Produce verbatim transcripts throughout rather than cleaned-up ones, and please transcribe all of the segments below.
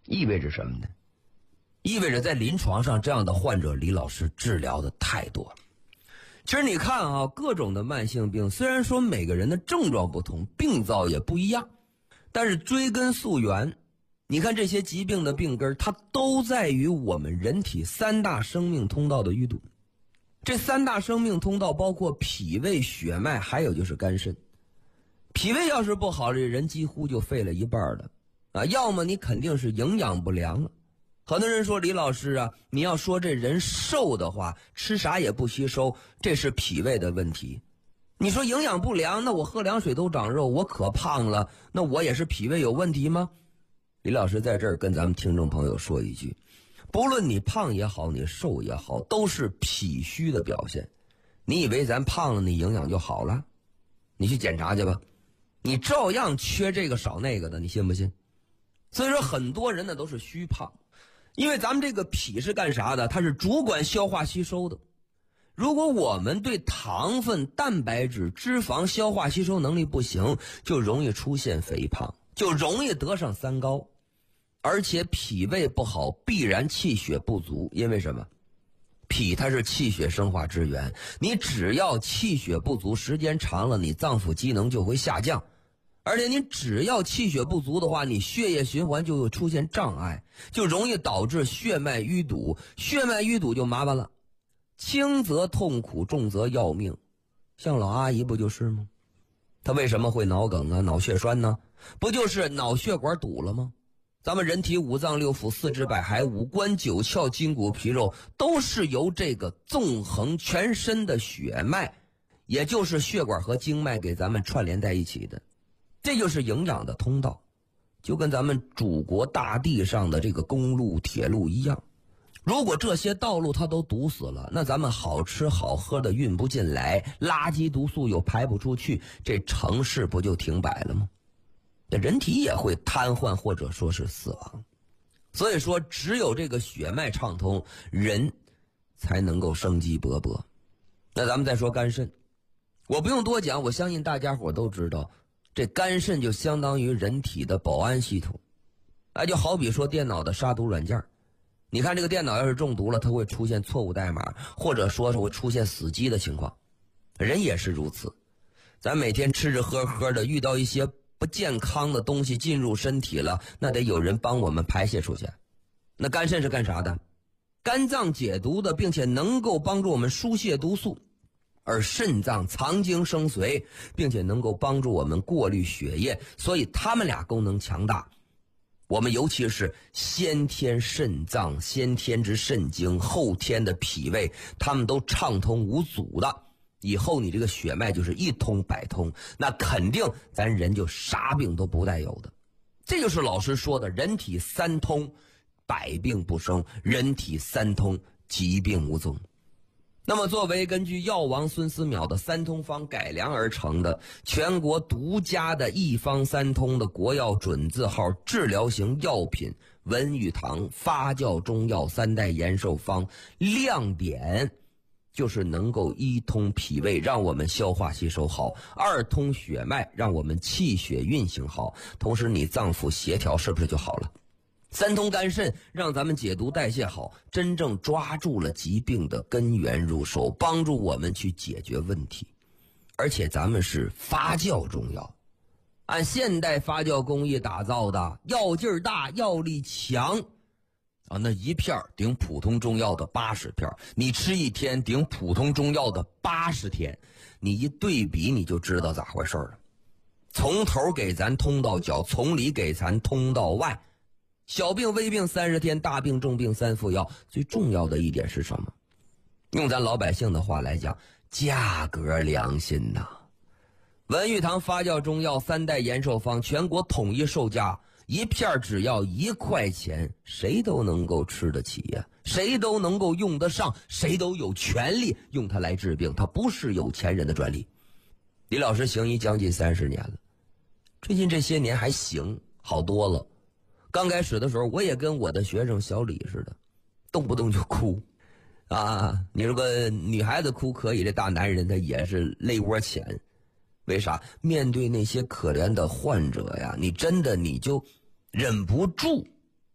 意味着什么呢？意味着在临床上这样的患者李老师治疗的太多了。其实你看啊，各种的慢性病虽然说每个人的症状不同，病灶也不一样，但是追根溯源，你看这些疾病的病根它都在于我们人体三大生命通道的淤堵。这三大生命通道包括脾胃、血脉，还有就是肝肾。脾胃要是不好，这人几乎就废了一半了啊！要么你肯定是营养不良了。很多人说李老师啊，你要说这人瘦的话，吃啥也不吸收，这是脾胃的问题。你说营养不良，那我喝凉水都长肉，我可胖了，那我也是脾胃有问题吗？李老师在这儿跟咱们听众朋友说一句，不论你胖也好，你瘦也好，都是脾虚的表现。你以为咱胖了，你营养就好了？你去检查去吧，你照样缺这个少那个的，你信不信？所以说很多人呢都是虚胖，因为咱们这个脾是干啥的？它是主管消化吸收的。如果我们对糖分、蛋白质、脂肪消化吸收能力不行，就容易出现肥胖，就容易得上三高。而且脾胃不好必然气血不足，因为什么？脾它是气血生化之源，你只要气血不足，时间长了你脏腑机能就会下降，而且你只要气血不足的话，你血液循环就会出现障碍，就容易导致血脉淤堵，血脉淤堵就麻烦了，轻则痛苦，重则要命。像老阿姨不就是吗？她为什么会脑梗啊、脑血栓呢？不就是脑血管堵了吗？咱们人体五脏六腑、四肢百骸、五官九窍、筋骨皮肉，都是由这个纵横全身的血脉，也就是血管和经脉给咱们串联在一起的。这就是营养的通道，就跟咱们祖国大地上的这个公路、铁路一样。如果这些道路它都堵死了，那咱们好吃好喝的运不进来，垃圾毒素又排不出去，这城市不就停摆了吗？那人体也会瘫痪或者说是死亡。所以说只有这个血脉畅通，人才能够生机勃勃。那咱们再说肝肾，我不用多讲，我相信大家伙都知道，这肝肾就相当于人体的保安系统。哎，就好比说电脑的杀毒软件，你看这个电脑要是中毒了，它会出现错误代码，或者说是会出现死机的情况。人也是如此，咱每天吃吃喝喝的，遇到一些不健康的东西进入身体了，那得有人帮我们排泄出去。那肝肾是干啥的？肝脏解毒的，并且能够帮助我们输泄毒素，而肾脏藏精生髓，并且能够帮助我们过滤血液，所以它们俩功能强大。我们尤其是先天肾脏、先天之肾经、后天的脾胃，它们都畅通无阻的，以后你这个血脉就是一通百通，那肯定咱人就啥病都不带有的。这就是老师说的人体三通，百病不生，人体三通，疾病无踪。那么作为根据药王孙思邈的三通方改良而成的全国独家的一方三通的国药准字号治疗型药品文玉堂发酵中药三代延寿方，亮点就是能够一通脾胃，让我们消化吸收好；二通血脉，让我们气血运行好，同时你脏腑协调是不是就好了？三通肝肾，让咱们解毒代谢好，真正抓住了疾病的根源入手，帮助我们去解决问题。而且咱们是发酵中药，按现代发酵工艺打造的，药劲儿大，药力强啊，那一片顶普通中药的八十片，你吃一天顶普通中药的八十天，你一对比你就知道咋回事了。从头给咱通到脚，从里给咱通到外，小病微病三十天，大病重病三副药。最重要的一点是什么？用咱老百姓的话来讲，价格良心呐、啊！文玉堂发酵中药三代延寿方，全国统一售价，一片只要一块钱，谁都能够吃得起呀、啊，谁都能够用得上，谁都有权利用它来治病，它不是有钱人的专利。李老师行医将近三十年了，最近这些年还行，好多了。刚开始的时候，我也跟我的学生小李似的，动不动就哭啊！你说个女孩子哭可以，这大男人他也是泪窝浅。为啥？面对那些可怜的患者呀，你真的你就忍不住。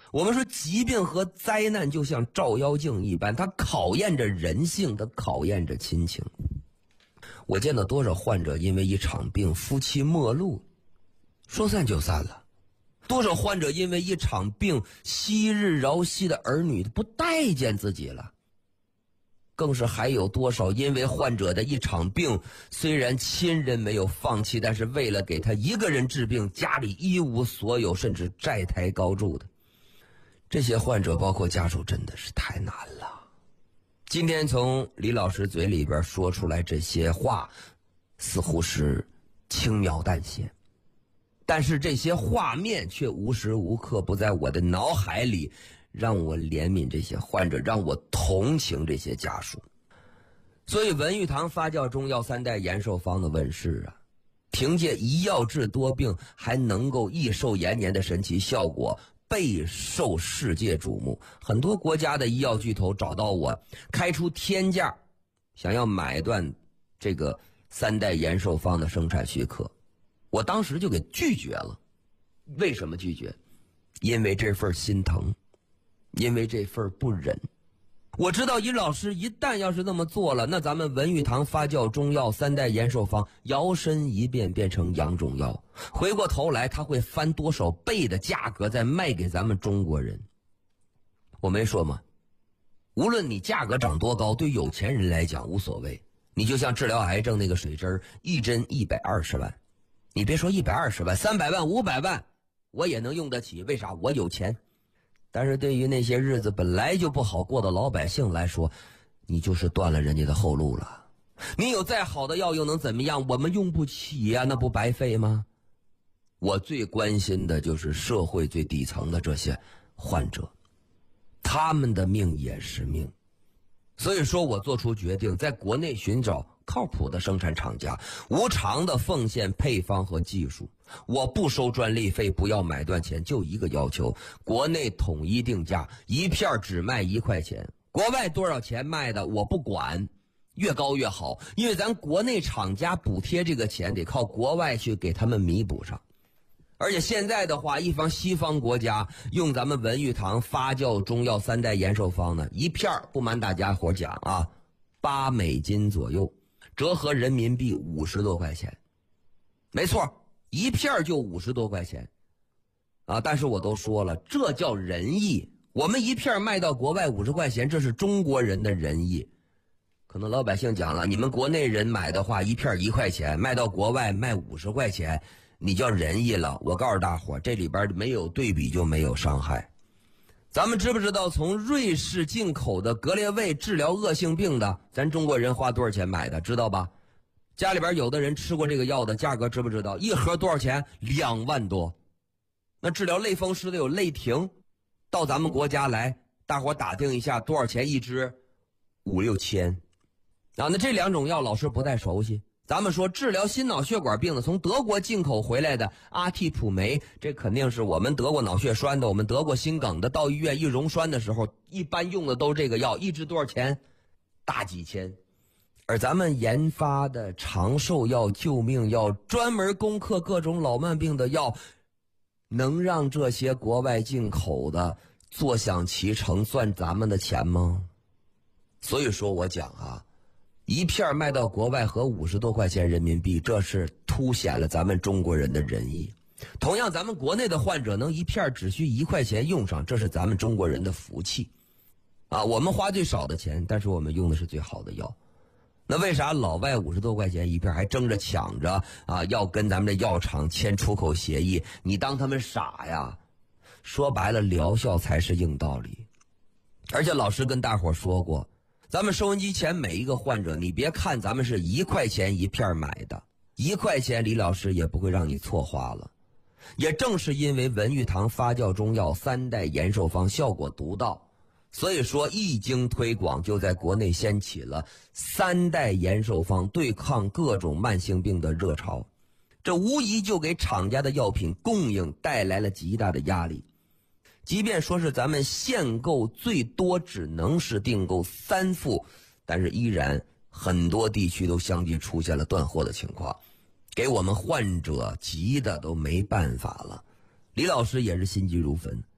我们说疾病和灾难就像照妖镜一般，它考验着人性，它考验着亲情。我见到多少患者因为一场病夫妻陌路，说散就散了，多少患者因为一场病昔日朝夕的儿女不待见自己了，更是还有多少因为患者的一场病，虽然亲人没有放弃，但是为了给他一个人治病，家里一无所有，甚至债台高筑的。这些患者包括家属真的是太难了。今天从李老师嘴里边说出来这些话，似乎是轻描淡写，但是这些画面却无时无刻不在我的脑海里，让我怜悯这些患者，让我同情这些家属。所以文玉堂发酵中药三代延寿方的问世啊，凭借一药治多病还能够益寿延年的神奇效果，备受世界瞩目。很多国家的医药巨头找到我，开出天价，想要买断这个三代延寿方的生产许可，我当时就给拒绝了。为什么拒绝？因为这份心疼，因为这份不忍。我知道尹老师一旦要是那么做了，那咱们文玉堂发酵中药三代延寿方摇身一变变成洋中药，回过头来他会翻多少倍的价格再卖给咱们中国人。我没说吗？无论你价格涨多高，对有钱人来讲无所谓。你就像治疗癌症那个水针，一针一百二十万，你别说一百二十万，三百万、五百万，我也能用得起。为啥？我有钱。但是对于那些日子本来就不好过的老百姓来说，你就是断了人家的后路了。你有再好的药又能怎么样？我们用不起呀，那不白费吗？我最关心的就是社会最底层的这些患者，他们的命也是命。所以说我做出决定，在国内寻找靠谱的生产厂家，无偿的奉献配方和技术。我不收专利费，不要买断钱，就一个要求：国内统一定价，一片只卖一块钱。国外多少钱卖的我不管，越高越好，因为咱国内厂家补贴这个钱得靠国外去给他们弥补上。而且现在的话，一方西方国家用咱们文玉堂发酵中药三代延寿方呢，一片不瞒大家伙讲啊，八美金左右，折合人民币五十多块钱。没错，一片就五十多块钱啊！但是我都说了，这叫仁义。我们一片卖到国外五十块钱，这是中国人的仁义。可能老百姓讲了，你们国内人买的话，一片一块钱，卖到国外卖五十块钱，你叫仁义了。我告诉大伙，这里边没有对比就没有伤害。咱们知不知道从瑞士进口的格列卫治疗恶性病的，咱中国人花多少钱买的？知道吧？家里边有的人吃过这个药的，价格知不知道？一盒多少钱？两万多。那治疗类风湿的有类停，到咱们国家来，大伙打听一下多少钱一支？五六千。啊，那这两种药老师不太熟悉。咱们说治疗心脑血管病的，从德国进口回来的阿替普酶，这肯定是我们得过脑血栓的，我们得过心梗的，到医院一溶栓的时候，一般用的都这个药，一支多少钱？大几千。而咱们研发的长寿药、救命药，专门攻克各种老慢病的药，能让这些国外进口的坐享其成，赚咱们的钱吗？所以说我讲啊，一片卖到国外合五十多块钱人民币，这是凸显了咱们中国人的仁义。同样，咱们国内的患者能一片只需一块钱用上，这是咱们中国人的福气啊！我们花最少的钱，但是我们用的是最好的药。那为啥老外五十多块钱一片还争着抢着啊，要跟咱们的药厂签出口协议？你当他们傻呀？说白了，疗效才是硬道理。而且老师跟大伙说过，咱们收音机前每一个患者，你别看咱们是一块钱一片买的，一块钱李老师也不会让你错花了。也正是因为文玉堂发酵中药三代延寿方效果独到，所以说一经推广，就在国内掀起了三代延寿方对抗各种慢性病的热潮。这无疑就给厂家的药品供应带来了极大的压力。即便说是咱们限购最多只能是订购三副，但是依然很多地区都相继出现了断货的情况，给我们患者急的都没办法了。李老师也是心急如焚。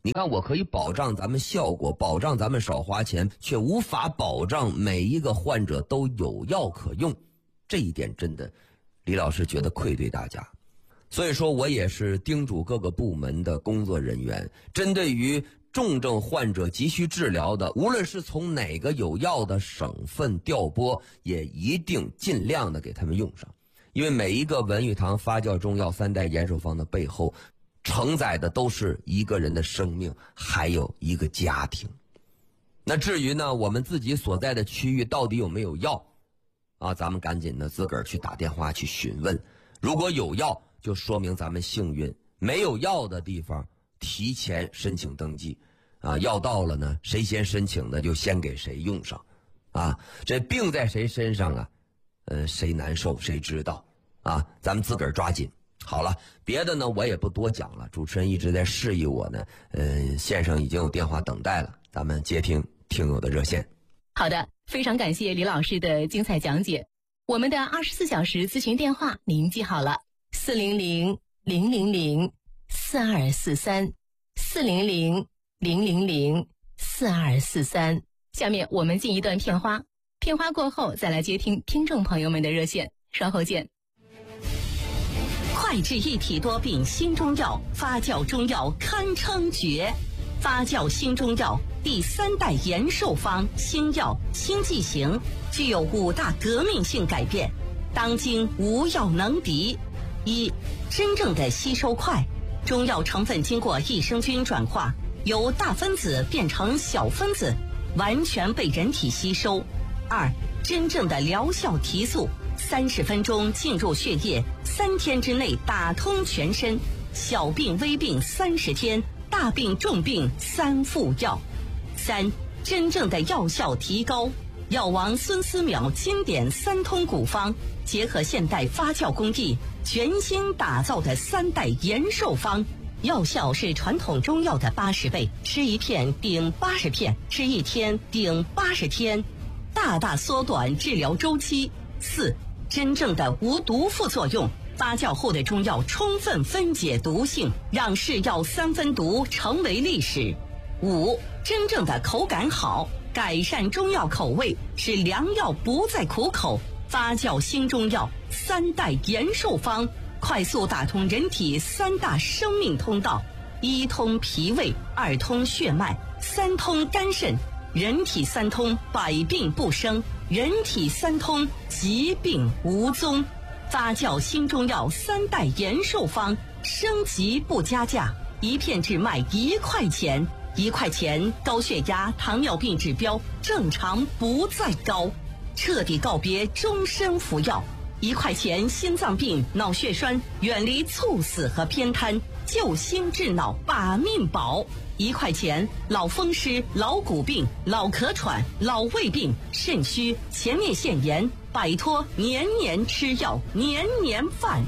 你看，我可以保障咱们效果，保障咱们少花钱，却无法保障每一个患者都有药可用，这一点真的，李老师觉得愧对大家。所以说我也是叮嘱各个部门的工作人员，针对于重症患者急需治疗的，无论是从哪个有药的省份调拨，也一定尽量的给他们用上。因为每一个文玉堂发酵中药三代延寿方的背后，承载的都是一个人的生命，还有一个家庭。那至于呢，我们自己所在的区域到底有没有药啊？咱们赶紧的自个儿去打电话去询问。如果有药，就说明咱们幸运；没有药的地方，提前申请登记啊。药到了呢，谁先申请的就先给谁用上啊。这病在谁身上啊？呃，谁难受谁知道啊。咱们自个儿抓紧。好了，别的呢我也不多讲了，主持人一直在示意我呢，呃，线上已经有电话等待了，咱们接听听友的热线。 好的，非常感谢李老师的精彩讲解。我们的二十四小时咨询电话您记好了，四零零零零零四二四三，四零零零零零四二四三。下面我们进一段片花，片花过后再来接听听众朋友们的热线，稍后见。 快治一体多病新中药，发酵中药堪称绝。发酵新中药第三代延寿方新药新剂型，具有五大革命性改变，当今无药能敌。一、真正的吸收快，中药成分经过益生菌转化，由大分子变成小分子，完全被人体吸收。二、真正的疗效提速，三十分钟进入血液，三天之内打通全身，小病微病三十天，大病重病三副药。三、真正的药效提高，药王孙思邈经典三通古方，结合现代发酵工艺，全新打造的三代延寿方，药效是传统中药的八十倍，吃一片顶八十片，吃一天顶八十天，大大缩短治疗周期。四、真正的无毒副作用，发酵后的中药充分分解毒性，让是药三分毒成为历史。五、真正的口感好，改善中药口味，使良药不再苦口。发酵新中药三代延寿方，快速打通人体三大生命通道：一通脾胃，二通血脉，三通肝肾。人体三通，百病不生；人体三通，疾病无踪。发酵新中药三代延寿方，升级不加价，一片只卖一块钱。一块钱，高血压、糖尿病指标正常不再高，彻底告别终身服药。一块钱，心脏病、脑血栓远离猝死和偏瘫，救心治脑把命保。一块钱，老风湿、老骨病、老咳喘、老胃病、肾虚、前列腺炎，摆脱年年吃药、年年犯。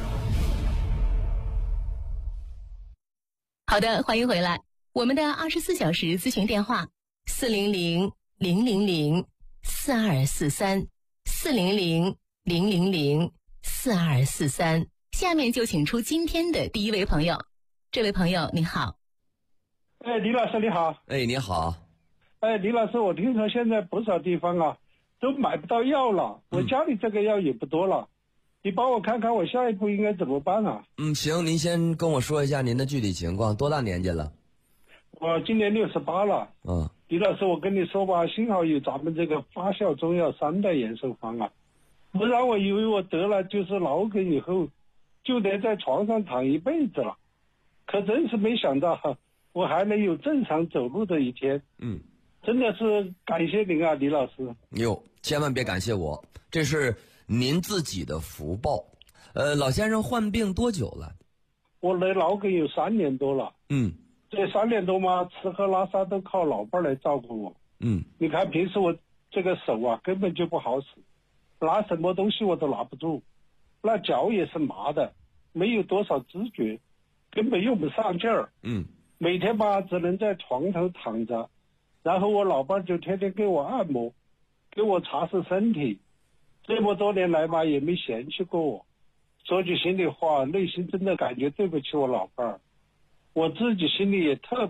好的，欢迎回来。我们的二十四小时咨询电话：四零零零零零四二四三，四零零零零零四二四三。下面就请出今天的第一位朋友。这位朋友你好。 哎，李老师你好。 哎，你好。 哎，李老师，我听说现在不少地方啊都买不到药了，我家里这个药也不多了，嗯、你帮我看看我下一步应该怎么办啊？ 嗯，行，您先跟我说一下您的具体情况，多大年纪了？ 我今年六十八了。 嗯， 李老师，我跟你说吧，幸好有咱们这个发酵中药三代延寿方啊，不然我以为我得了就是脑梗以后就得在床上躺一辈子了，可真是没想到我还能有正常走路的一天。 嗯， 真的是感谢您啊，李老师。 哟，千万别感谢我，这是您自己的福报。呃，老先生患病多久了？ 我的脑梗有三年多了。 嗯， 这三年多嘛，吃喝拉撒都靠老伴儿来照顾我。 嗯， 你看平时我这个手啊根本就不好使，拿什么东西我都拿不住，那脚也是麻的，没有多少知觉，根本用不上劲儿。 嗯， 每天吧只能在床头躺着，然后我老伴就天天给我按摩，给我擦拭身体，这么多年来嘛也没嫌弃过我。说句心里话，内心真的感觉对不起我老伴儿，我自己心里也特